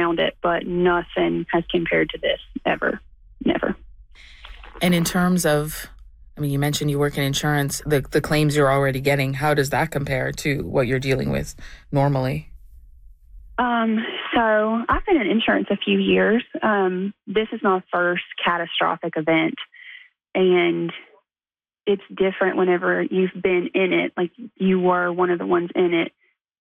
around it, but nothing has compared to this ever. Never. And in terms of, I mean, you mentioned you work in insurance, the claims you're already getting, how does that compare to what you're dealing with normally? So I've been in insurance a few years. This is my first catastrophic event, and it's different whenever you've been in it, like you were one of the ones in it.